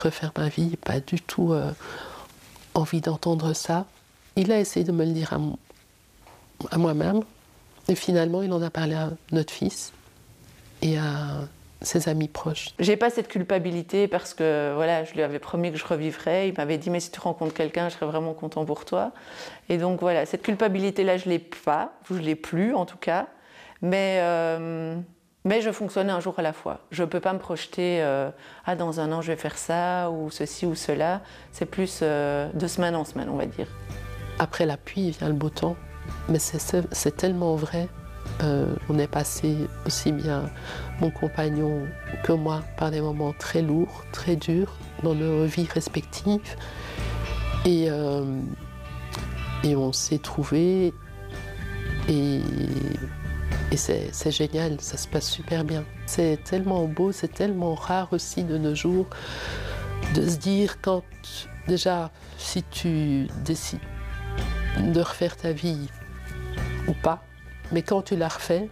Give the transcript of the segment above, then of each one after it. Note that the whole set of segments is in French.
Refaire ma vie, pas du tout envie d'entendre ça. Il a essayé de me le dire à moi-même. Et finalement, il en a parlé à notre fils et à ses amis proches. J'ai pas cette culpabilité parce que voilà, je lui avais promis que je revivrais. Il m'avait dit mais si tu rencontres quelqu'un, je serais vraiment content pour toi. Et donc voilà, cette culpabilité-là, je l'ai pas, je l'ai plus en tout cas. Mais je fonctionne un jour à la fois. Je peux pas me projeter dans un an je vais faire ça ou ceci ou cela. C'est plus de semaine en semaine, on va dire. Après la pluie vient le beau temps, mais c'est tellement vrai. On est passé aussi bien mon compagnon que moi par des moments très lourds, très durs dans nos vies respectives. Et on s'est trouvés et c'est génial, ça se passe super bien. C'est tellement beau, c'est tellement rare aussi de nos jours de se dire quand déjà si tu décides de refaire ta vie ou pas, mais quand tu la refais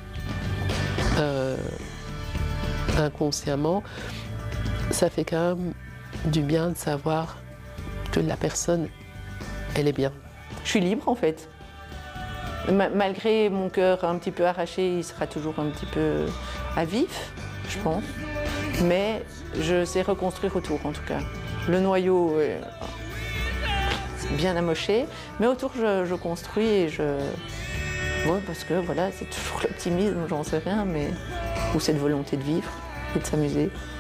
inconsciemment, ça fait quand même du bien de savoir que la personne, elle est bien. Je suis libre en fait. Malgré mon cœur un petit peu arraché, il sera toujours un petit peu à vif, je pense. Mais je sais reconstruire autour en tout cas. Le noyau est bien amoché, mais autour je construis et ouais, parce que voilà, c'est toujours l'optimisme, j'en sais rien, mais ou cette volonté de vivre et de s'amuser.